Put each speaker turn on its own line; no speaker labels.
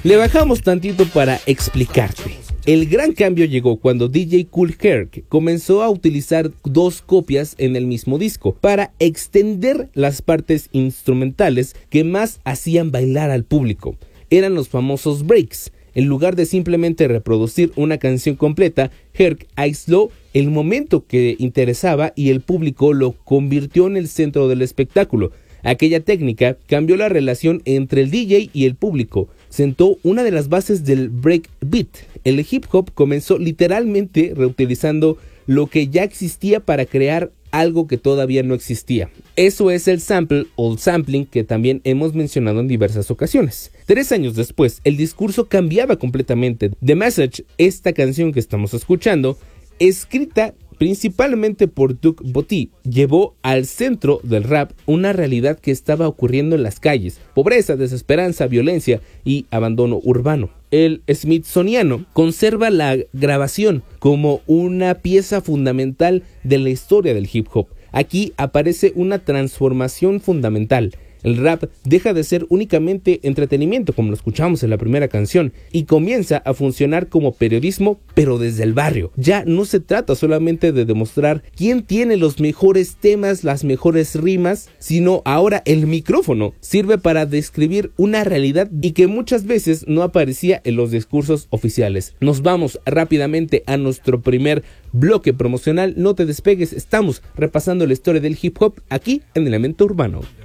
Le bajamos tantito para explicarte. El gran cambio llegó cuando DJ Kool Herc comenzó a utilizar dos copias en el mismo disco para extender las partes instrumentales que más hacían bailar al público. Eran los famosos breaks. En lugar de simplemente reproducir una canción completa, Herc aisló el momento que interesaba y el público lo convirtió en el centro del espectáculo. Aquella técnica cambió la relación entre el DJ y el público, sentó una de las bases del breakbeat. El hip hop comenzó literalmente reutilizando lo que ya existía para crear algo que todavía no existía. Eso es el sample o sampling que también hemos mencionado en diversas ocasiones. 3 años después, el discurso cambiaba completamente. The Message, esta canción que estamos escuchando, escrita principalmente por Duke Boty, llevó al centro del rap una realidad que estaba ocurriendo en las calles: pobreza, desesperanza, violencia y abandono urbano. El Smithsoniano conserva la grabación como una pieza fundamental de la historia del hip hop. Aquí aparece una transformación fundamental. El rap deja de ser únicamente entretenimiento, como lo escuchamos en la primera canción, y comienza a funcionar como periodismo, pero desde el barrio. Ya no se trata solamente de demostrar quién tiene los mejores temas, las mejores rimas, sino ahora el micrófono sirve para describir una realidad y que muchas veces no aparecía en los discursos oficiales. Nos vamos rápidamente a nuestro primer bloque promocional. No te despegues, estamos repasando la historia del hip hop aquí en Elemento Urbano.